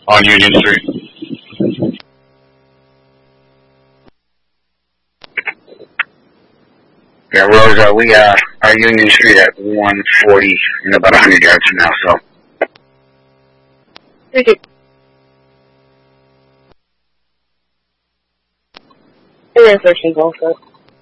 On Union Street. Yeah, Rose, we are Union Street at 140 in about 100 yards from now, so. Thank you. And then searching also.